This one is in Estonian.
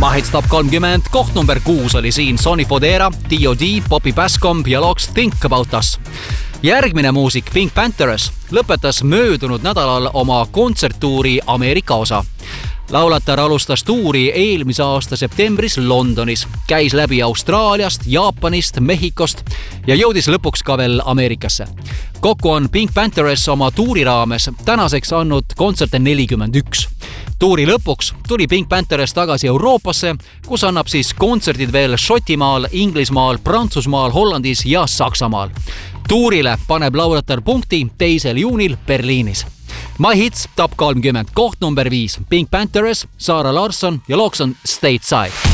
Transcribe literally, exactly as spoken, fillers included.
Mahits top kolmkümmend, koht number kuus oli siin Sonny Fodera, D O D, Bobby Bascomb ja looks Think About Us. Järgmine muusik Pink Panthers lõpetas möödunud nädalal oma kontserttuuri Ameerika osa. Laulatar alustas tuuri eelmise aasta septembris Londonis, käis läbi Austraaliast, Jaapanist, Mehhikost ja jõudis lõpuks ka veel Ameerikasse. Kokku on Pink Panthers oma tuuri raames tänaseks andnud kontserte nelikümmend üks. Tuuri lõpuks tuli Pink Panthers tagasi Euroopasse, kus annab siis kontserdid veel Šotimaal, Inglismaal, Prantsusmaal, Hollandis ja Saksamaal. Tuurile paneb laulatar punkti teisel juunil Berliinis. My Hits top kolmkümmend, koht number viis, Pink Panthers, Sara Larsson ja looks on Stateside.